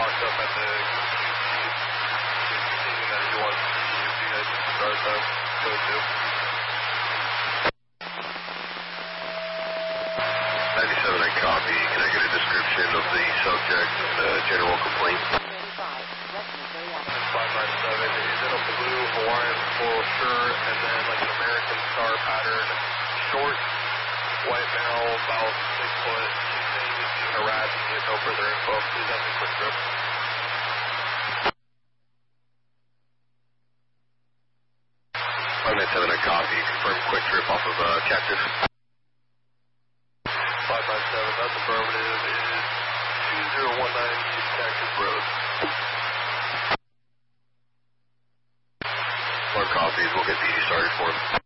locked up at the station that you want to see if you guys can start that go to. 97, I copy. Can I get a description of the subject, general complaint? 597 is in a blue Hawaiian floral shirt and then like an American star pattern, short, white male, about 6 foot. She's saying he's being harassed and get no further info. Please have a quick trip. 597, I copy. Confirm quick trip off of Cactus. 597, that's affirmative. It is 2019 East Cactus Road. More copies. We'll get PD started for him.